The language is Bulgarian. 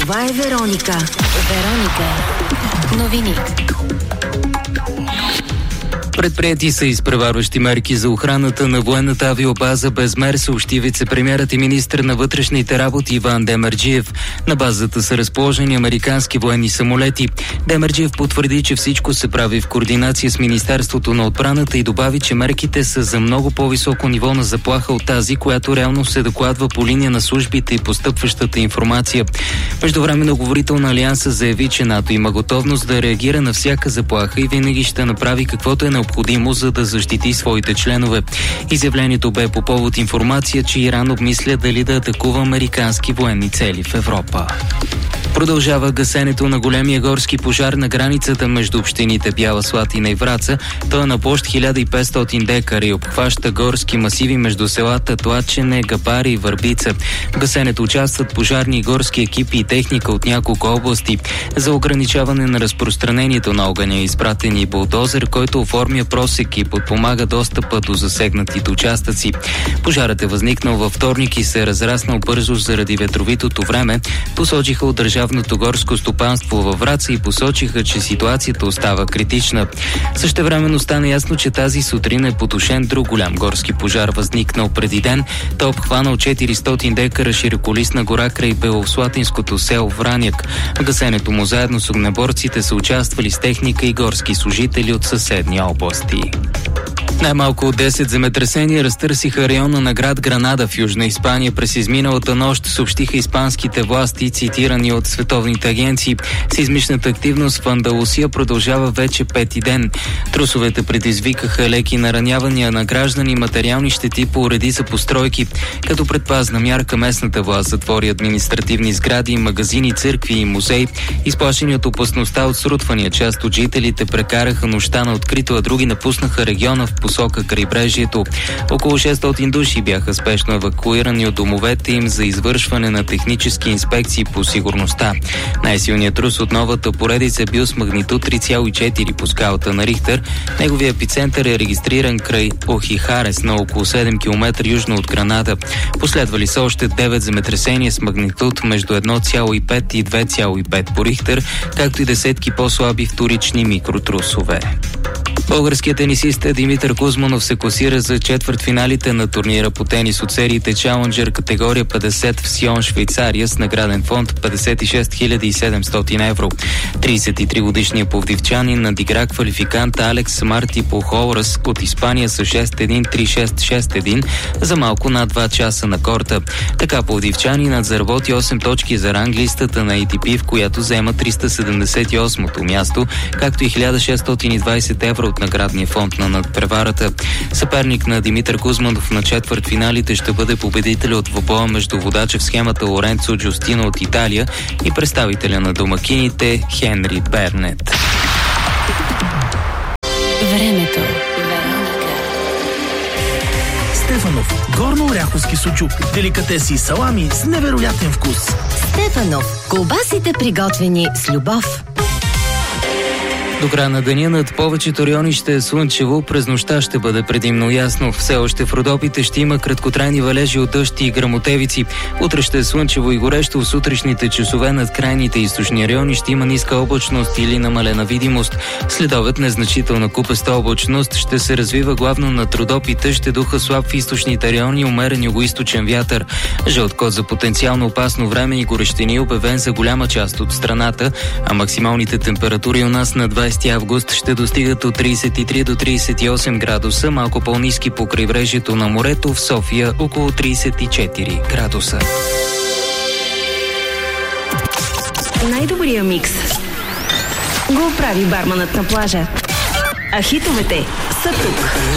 Това е Вероника. Новини. Предприети са изпреварващи мерки за охраната на военната авиобаза Безмер, съобщи вице-премиерът и министър на вътрешните работи Иван Демерджиев. На базата са разположени американски военни самолети. Демерджиев потвърди, че всичко се прави в координация с Министерството на отбраната и добави, че мерките са за много по-високо ниво на заплаха от тази, която реално се докладва по линия на службите и постъпващата информация. Междувременно говорител на Алианса заяви, че НАТО има готовност да реагира на всяка заплаха и винаги ще направи каквото е необходимо, за да защити своите членове. Изявлението бе по повод информация, че Иран обмисля дали да атакува американски военни цели в Европа. Продължава гасенето на големия горски пожар на границата между общините Бяла Слатина и Враца. Той е на площ 1500 декара и обхваща горски масиви между селата Тлачене, Габари и Върбица. В гасенето участват пожарни и горски екипи и техника от няколко области. За ограничаване на разпространението на огъня е изпратен и булдозер, който оформя просеки и подпомага достъпа до засегнатите участъци. Пожарът е възникнал във вторник и се е разраснал бързо заради ветровитото време, посочиха от Държавното горско стопанство във Враца и посочиха, че ситуацията остава критична. Същевременно стана ясно, че тази сутрин е потушен друг голям горски пожар, възникнал преди ден. Той обхванал 400 декара широколистна гора край белослатинското село Враняк. В гасенето му заедно с огнеборците са участвали с техника и горски служители от съседни области. Най-малко от 10 земетресения разтърсиха района на град Гранада в Южна Испания през изминалата нощ, съобщиха испанските власти, цитирани от световните агенции. Сеизмичната активност в Андалусия продължава вече пети ден. Трусовете предизвикаха леки наранявания на граждани и материални щети по редица постройки. Като предпазна мярка местната власт затвори административни сгради, магазини, църкви и музеи. Изплашени от опасността от срутвания, част от жителите прекараха нощта на открито, а други напуснаха региона в посока крайбрежието. Около 600 души бяха спешно евакуирани от домовете им за извършване на технически инспекции по сигурността. Най-силният трус от новата поредица е бил с магнитуд 3,4 по скалата на Рихтер. Неговия епицентър е регистриран край Охихарес на около 7 км южно от Гранада. Последвали са още 9 земетресения с магнитуд между 1,5 и 2,5 по Рихтер, както и десетки по-слаби вторични микротрусове. Българският тенисист Димитър Кузманов се класира за четвъртфиналите на турнира по тенис от сериите Challenger категория 50 в Сион, Швейцария с награден фонд 56 700 евро. 33-годишният пловдивчанин надигра квалификанта Алекс Марти Пухолрас от Испания с 6-1, 3-6, 6-1 за малко над 2 часа на корта. Така пловдивчанинът заработи 8 точки за ранглистата на ATP, в която заема 378-то място, както и 1620 евро от наградния фонд на надпреварата. Съперник на Димитър Кузманов на четвъртфиналите ще бъде победителя от двубоя между водача в схемата Лоренцо Джустино от Италия и представителя на домакините Хенри Бернет. Времето. Стефанов. Горно-оряховски сучук. Деликатеси и салами с невероятен вкус. Стефанов. Колбасите приготвени с любов. До края на деня над повечето райони ще е слънчево, през нощта ще бъде предимно ясно. Все още в Родопите ще има краткотрайни валежи от дъжд и гръмотевици. Утре ще е слънчево и горещо, в сутрешните часове над крайните източни райони ще има ниска облачност или намалена видимост. Следобед незначителна купеста облачност ще се развива главно над Родопите, ще духа слаб в източните райони, умерен югоизточен вятър. Жълт код за потенциално опасно време и горещини е обявен за голяма част от страната, а максималните температури у нас на 20 август ще достигат от 33 до 38 градуса, малко по-ниски по крайбрежието на морето, в София около 34 градуса. Най-добрия микс го прави барманът на плажа. А хитовете са тук.